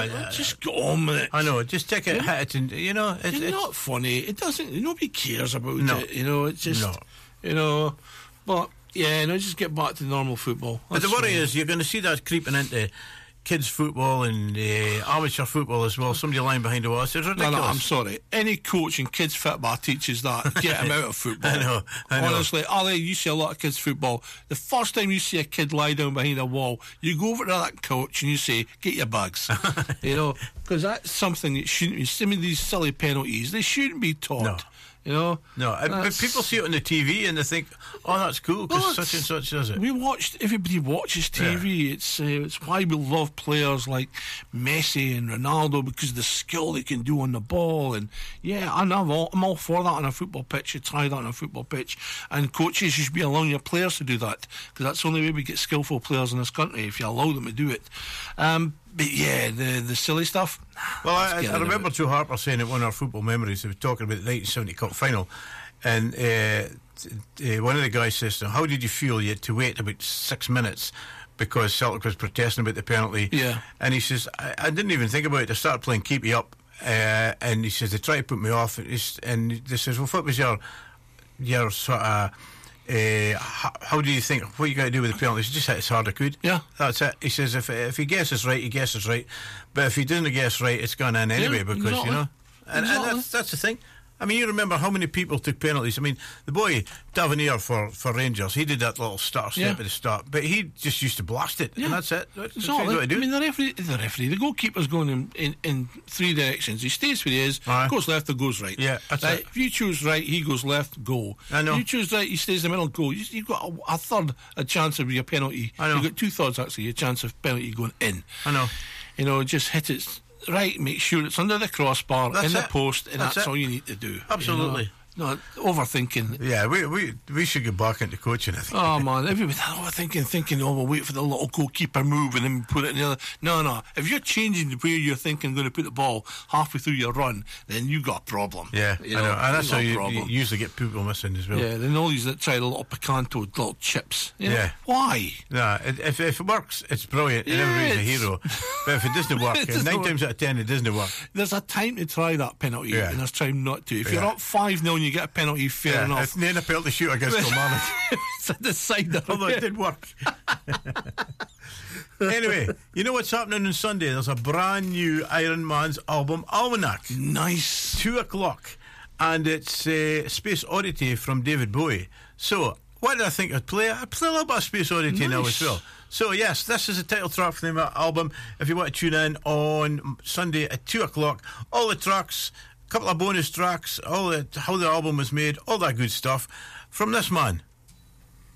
just go on with it. I know, just take it, hit it, and it's not funny. It doesn't. Nobody cares about it. It's just But just get back to normal football. But the worry is you're going to see that creeping into kids football and amateur football as well. Somebody lying behind the wall. It's ridiculous. No, I'm sorry. Any coach in kids football teaches that. Get him out of football. I know. Honestly, Ali, you see a lot of kids football. The first time you see a kid lie down behind a wall, you go over to that coach and you say, "Get your bags," because that's something that shouldn't be. Some of these silly penalties, they shouldn't be taught. No. But people see it on the TV and they think, "Oh, that's cool because such and such does it." Everybody watches TV. It's why we love players like Messi and Ronaldo, because of the skill they can do on the ball. And I'm all for that on a football pitch. You try that on a football pitch, and coaches, you should be allowing your players to do that, because that's the only way we get skillful players in this country, if you allow them to do it. But the silly stuff. Well, I remember Joe Harper saying at one of our football memories, he was talking about the 1970 Cup final, and one of the guys says to him, "How did you feel you had to wait about 6 minutes because Celtic was protesting about the penalty?" Yeah. And he says, I didn't even think about it. I started playing Keep You Up, and he says, they tried to put me off, and they says, "Well, what was your sort of how do you think, what you got to do with the penalties?" Just hit as hard as I could. Yeah, that's it. He says if he guesses right, he guesses right, but if he didn't guess right, it's gone in anyway, because exactly. And that's the thing. I mean, you remember how many people took penalties. I mean, the boy Tavernier for Rangers, he did that little step at the start, but he just used to blast it, and that's it. That's what do. I mean, the referee, the goalkeeper's going in three directions. He stays where he is, goes left or goes right. Yeah, that's right. it. If you choose right, he goes left, goal. I know. If you choose right, he stays in the middle, goal. You've got a third a chance of your penalty. I know. You've got 2/3 actually a chance of penalty going in. I know. Just hit it right, make sure it's under the crossbar, in the post, and that's all you need to do. Absolutely. No, overthinking. Yeah, we should get back into coaching, I think. Oh man, everybody thinking, we'll wait for the little goalkeeper move and then put it in the other. No. If you're changing the way you're thinking, going to put the ball halfway through your run, then you got a problem. Yeah, I know. And that's how you usually get people missing as well. Yeah, then all these that try the little picanto, little chips. Yeah. Why? No, if it works, it's brilliant, and everybody's a hero. But if it doesn't work, 9 times out of 10 it doesn't work. There's a time to try that penalty, and there's time not to. If you're up 5-0 and you get a penalty, fair enough. It's not a penalty shoot against Kilmarnock. It's a decider. Although it did work. Anyway, you know what's happening on Sunday? There's a brand new Iron Man's album almanac. Nice. 2:00, and it's Space Oddity from David Bowie. So what did I think I'd play? I'd play a little bit of Space Oddity now as well. So yes, this is the title track from the album. If you want to tune in on Sunday at 2:00, all the tracks, a couple of bonus tracks, how the album was made, all that good stuff from this man.